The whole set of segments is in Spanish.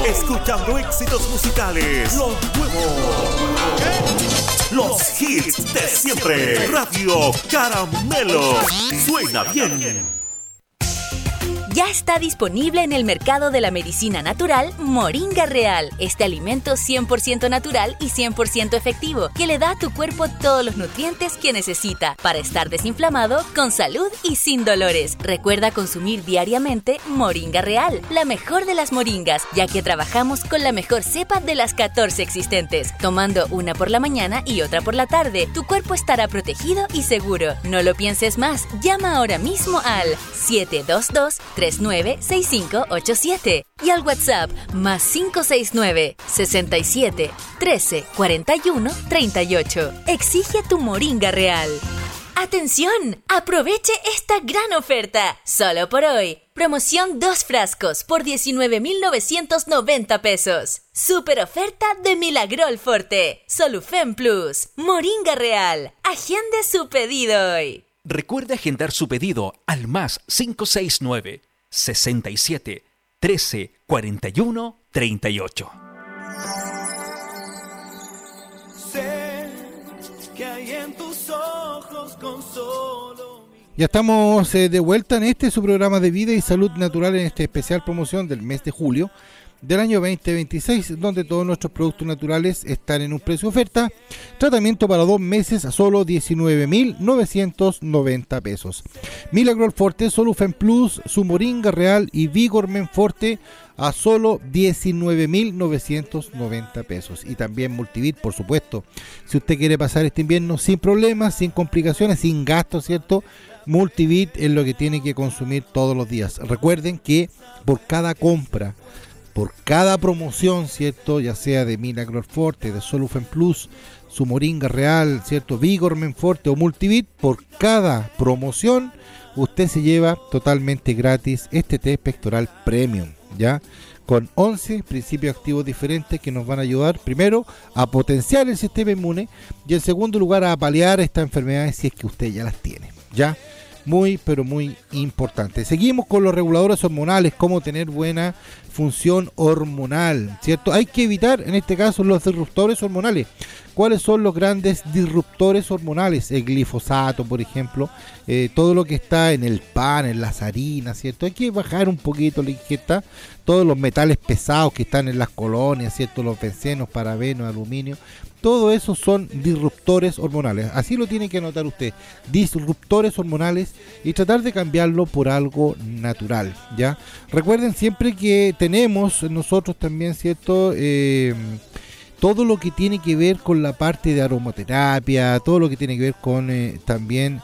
escuchando éxitos musicales, los nuevos, los hits de siempre. Radio Caramelo, suena bien. Ya está disponible en el mercado de la medicina natural Moringa Real. Este alimento 100% natural y 100% efectivo que le da a tu cuerpo todos los nutrientes que necesita para estar desinflamado, con salud y sin dolores. Recuerda consumir diariamente Moringa Real, la mejor de las moringas, ya que trabajamos con la mejor cepa de las 14 existentes. Tomando una por la mañana y otra por la tarde, tu cuerpo estará protegido y seguro. No lo pienses más. Llama ahora mismo al 722-396587 y al WhatsApp más 569 67 13 41 38. Exige tu Moringa Real. ¡Atención! ¡Aproveche esta gran oferta! Solo por hoy. Promoción 2 frascos por 19,990 pesos. Super oferta de Milagrol Forte. Solufen Plus. Moringa Real. Agende su pedido hoy. Recuerde agendar su pedido al más 569 67 13 41 38. Sé que hay en tus ojos con solo... Ya estamos de vuelta en su programa de vida y salud natural, en esta especial promoción del mes de julio del año 2026, donde todos nuestros productos naturales están en un precio oferta. Tratamiento para 2 meses a solo 19,990 pesos. Milagrol Forte, Solufen Plus, su Moringa Real y Vigormen Forte a solo 19,990 pesos. Y también Multivit, por supuesto. Si usted quiere pasar este invierno sin problemas, sin complicaciones, sin gastos, ¿cierto? Multivit es lo que tiene que consumir todos los días. Recuerden que por cada compra, por cada promoción, ¿cierto? Ya sea de Milagrol Forte, de Solufen Plus, su Moringa Real, ¿cierto? Vigormen Forte o Multivit, por cada promoción usted se lleva totalmente gratis este test pectoral premium, ¿ya? Con 11 principios activos diferentes que nos van a ayudar, primero, a potenciar el sistema inmune y en segundo lugar a paliar estas enfermedades si es que usted ya las tiene, ¿ya? Muy, pero muy importante. Seguimos con los reguladores hormonales, cómo tener buena función hormonal, ¿cierto? Hay que evitar, en este caso, los disruptores hormonales. ¿Cuáles son los grandes disruptores hormonales? El glifosato, por ejemplo, todo lo que está en el pan, en las harinas, ¿cierto? Hay que bajar un poquito la ingesta, todos los metales pesados que están en las colonias, ¿cierto? Los bencenos, parabenos, aluminio, todo eso son disruptores hormonales. Así lo tiene que anotar usted, disruptores hormonales, y tratar de cambiarlo por algo natural, ¿ya? Recuerden siempre que tenemos nosotros también, ¿cierto? Todo lo que tiene que ver con la parte de aromaterapia, todo lo que tiene que ver con también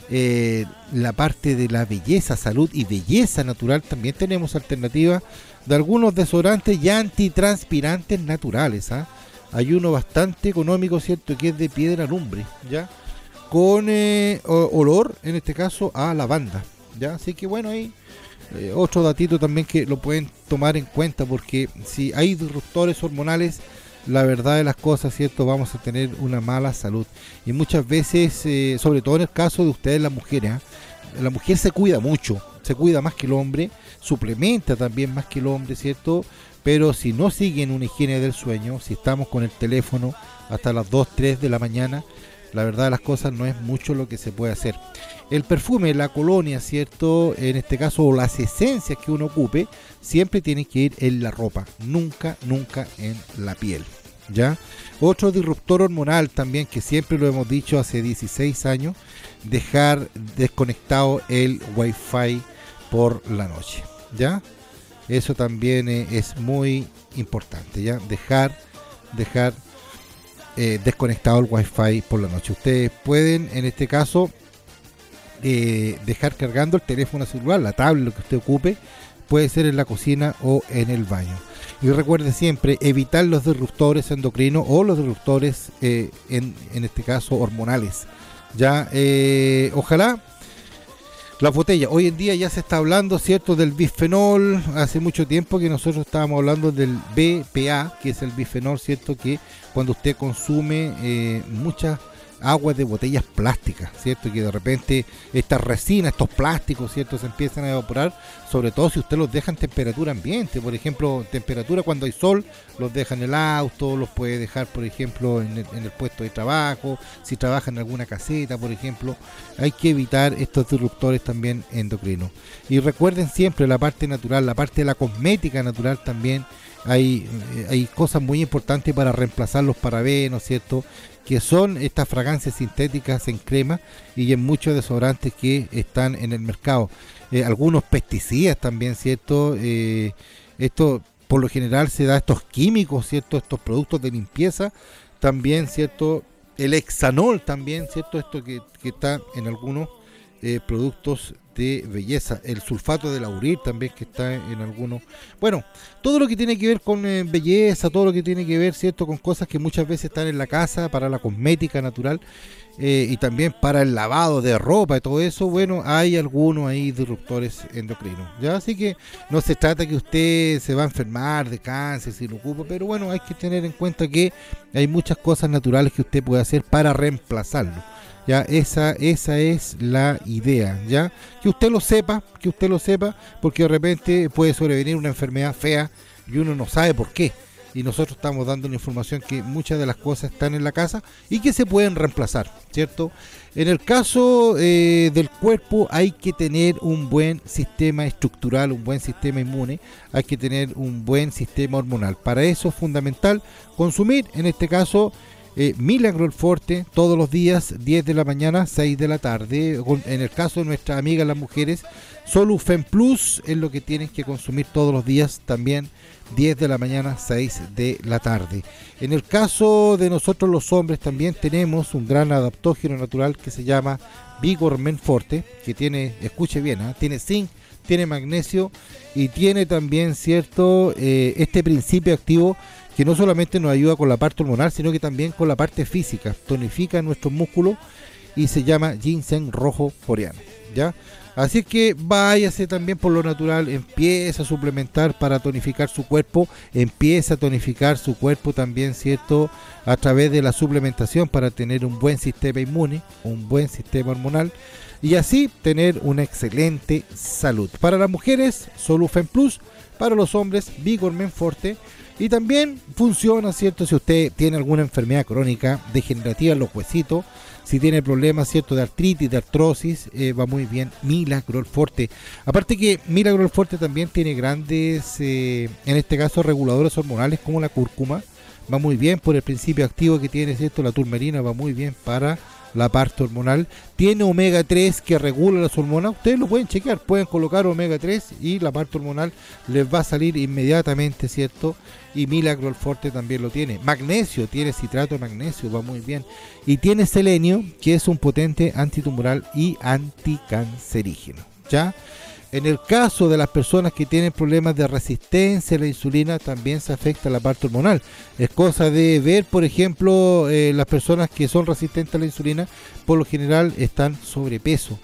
la parte de la belleza, salud y belleza natural. También tenemos alternativas de algunos desodorantes y antitranspirantes naturales, ¿ah? Hay uno bastante económico, ¿cierto? Que es de piedra lumbre, ¿ya? Con olor, en este caso, a lavanda, ¿ya? Así que bueno, ahí otro datito también que lo pueden tomar en cuenta, porque si hay disruptores hormonales, la verdad de las cosas, ¿cierto? Vamos a tener una mala salud. Y muchas veces, sobre todo en el caso de ustedes, las mujeres, ¿eh? La mujer se cuida mucho, se cuida más que el hombre, suplementa también más que el hombre, ¿cierto? Pero si no siguen una higiene del sueño, si estamos con el teléfono hasta las 2, 3 de la mañana, la verdad de las cosas no es mucho lo que se puede hacer. El perfume, la colonia, ¿cierto? En este caso, o las esencias que uno ocupe, siempre tienen que ir en la ropa, nunca en la piel, ¿ya? Otro disruptor hormonal también, que siempre lo hemos dicho hace 16 años, dejar desconectado el Wi-Fi por la noche, ¿ya? Eso también es muy importante, ¿ya? Dejar desconectado el Wi-Fi por la noche. Ustedes pueden, en este caso, dejar cargando el teléfono celular, la tablet, lo que usted ocupe, puede ser en la cocina o en el baño. Y recuerde siempre evitar los disruptores endocrinos o los disruptores, en este caso, hormonales. Ya, ojalá. La botella, hoy en día ya se está hablando, ¿cierto?, del bisfenol. Hace mucho tiempo que nosotros estábamos hablando del BPA, que es el bisfenol, ¿cierto?, que cuando usted consume muchas agua de botellas plásticas, ¿cierto? Que de repente estas resinas, estos plásticos, ¿cierto? Se empiezan a evaporar, sobre todo si usted los deja en temperatura ambiente. Por ejemplo, temperatura cuando hay sol, los deja en el auto, los puede dejar, por ejemplo, en el puesto de trabajo, si trabaja en alguna caseta, por ejemplo. Hay que evitar estos disruptores también endocrinos. Y recuerden siempre la parte natural, la parte de la cosmética natural también. Hay cosas muy importantes para reemplazar los parabenos, ¿cierto? Que son estas fragancias sintéticas en crema y en muchos desodorantes que están en el mercado. Algunos pesticidas también, ¿cierto? Esto por lo general se da estos químicos, ¿cierto? Estos productos de limpieza también, ¿cierto? El hexanol también, ¿cierto? Esto que está en algunos productos de belleza, el sulfato de lauril también que está en algunos. Bueno, todo lo que tiene que ver con belleza, todo lo que tiene que ver, ¿cierto? Con cosas que muchas veces están en la casa para la cosmética natural y también para el lavado de ropa y todo eso. Bueno, hay algunos ahí disruptores endocrinos, ¿ya? Así que no se trata que usted se va a enfermar de cáncer si lo ocupa, pero bueno, hay que tener en cuenta que hay muchas cosas naturales que usted puede hacer para reemplazarlo. Ya, esa es la idea, ya, que usted lo sepa, porque de repente puede sobrevenir una enfermedad fea y uno no sabe por qué. Y nosotros estamos dando una información que muchas de las cosas están en la casa y que se pueden reemplazar, ¿cierto? En el caso del cuerpo hay que tener un buen sistema estructural, un buen sistema inmune, hay que tener un buen sistema hormonal. Para eso es fundamental consumir, en este caso, Milagrol Forte todos los días, 10 de la mañana, 6 de la tarde. En el caso de nuestras amigas las mujeres, Solufen Plus es lo que tienen que consumir todos los días, también 10 de la mañana, 6 de la tarde. En el caso de nosotros los hombres también tenemos un gran adaptógeno natural que se llama Vigor Men Forte, que tiene, escuche bien, tiene zinc, tiene magnesio y tiene también, cierto, este principio activo que no solamente nos ayuda con la parte hormonal, sino que también con la parte física, tonifica nuestros músculos y se llama ginseng rojo coreano, ¿ya? Así que váyase también por lo natural, empieza a suplementar para tonificar su cuerpo, empieza a tonificar su cuerpo también, ¿cierto? A través de la suplementación para tener un buen sistema inmune, un buen sistema hormonal y así tener una excelente salud. Para las mujeres, Solufen Plus, para los hombres, Vigor Men Forte. Y también funciona, ¿cierto? Si usted tiene alguna enfermedad crónica degenerativa en los huesitos, si tiene problemas, ¿cierto? De artritis, de artrosis, va muy bien Milagrol Forte. Aparte que Milagrol Forte también tiene grandes, en este caso, reguladores hormonales como la cúrcuma. Va muy bien por el principio activo que tiene, ¿cierto? La turmerina va muy bien para la parte hormonal. Tiene omega 3 que regula las hormonas. Ustedes lo pueden chequear, pueden colocar omega 3 y la parte hormonal les va a salir inmediatamente, ¿cierto? Y Milagrol Forte también lo tiene. Magnesio, tiene citrato de magnesio, va muy bien. Y tiene selenio, que es un potente antitumoral y anticancerígeno, ¿ya? En el caso de las personas que tienen problemas de resistencia a la insulina, también se afecta la parte hormonal. Es cosa de ver, por ejemplo, las personas que son resistentes a la insulina, por lo general están sobrepeso.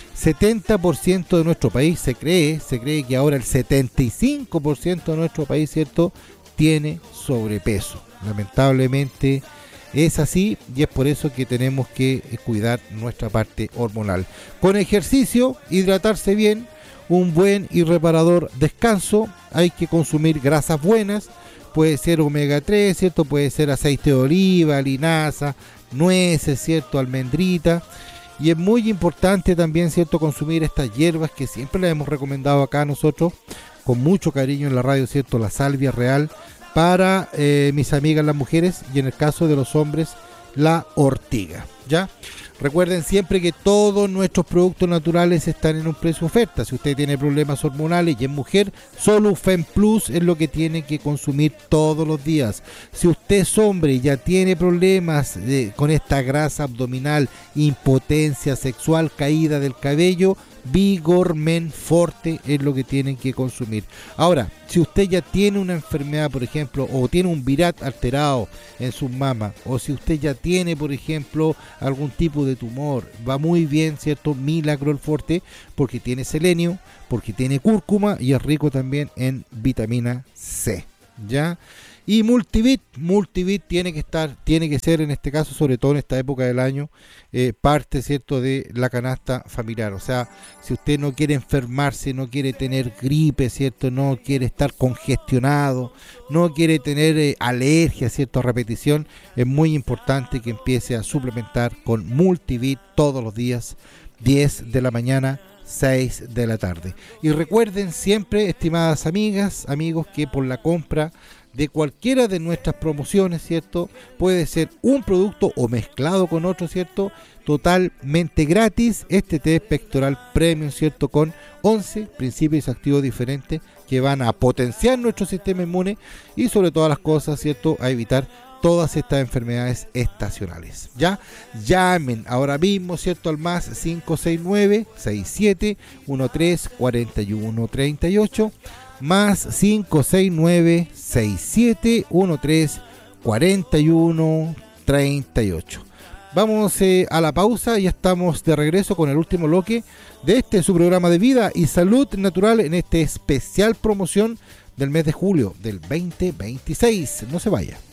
70% de nuestro país se cree que ahora el 75% de nuestro país, ¿cierto?, tiene sobrepeso. Lamentablemente es así y es por eso que tenemos que cuidar nuestra parte hormonal. Con ejercicio, hidratarse bien, un buen y reparador descanso, hay que consumir grasas buenas, puede ser omega 3, ¿cierto? Puede ser aceite de oliva, linaza, nueces, ¿cierto? Almendrita. Y es muy importante también, ¿cierto?, consumir estas hierbas que siempre les hemos recomendado acá nosotros, con mucho cariño en la radio, ¿cierto? La salvia real para mis amigas las mujeres y en el caso de los hombres, la ortiga, ¿ya? Recuerden siempre que todos nuestros productos naturales están en un precio oferta. Si usted tiene problemas hormonales y es mujer, Solufen Plus es lo que tiene que consumir todos los días. Si usted es hombre y ya tiene problemas con esta grasa abdominal, impotencia sexual, caída del cabello, Vigor Men Forte es lo que tienen que consumir. Ahora, si usted ya tiene una enfermedad, por ejemplo, o tiene un virat alterado en sus mamas, o si usted ya tiene, por ejemplo, algún tipo de tumor, va muy bien, ¿cierto? Milagrol Forte, porque tiene selenio, porque tiene cúrcuma y es rico también en vitamina C. ¿ya? Y Multivit tiene que ser en este caso, sobre todo en esta época del año, parte, ¿cierto?, de la canasta familiar. O sea, si usted no quiere enfermarse, no quiere tener gripe, ¿cierto?, no quiere estar congestionado, no quiere tener alergia, ¿cierto?, a repetición, es muy importante que empiece a suplementar con Multivit todos los días, 10 de la mañana, 6 de la tarde. Y recuerden siempre, estimadas amigas, amigos, que por la compra de cualquiera de nuestras promociones, ¿cierto?, puede ser un producto o mezclado con otro, ¿cierto?, totalmente gratis, este test pectoral premium, ¿cierto?, con 11 principios activos diferentes que van a potenciar nuestro sistema inmune y sobre todas las cosas, ¿cierto?, a evitar todas estas enfermedades estacionales. Ya llamen ahora mismo, ¿cierto?, al más 569-6713-4138, más 569-6713-4138. Vamos a la pausa y ya estamos de regreso con el último bloque de su programa de vida y salud natural en este especial promoción del mes de julio del 2026. No se vaya.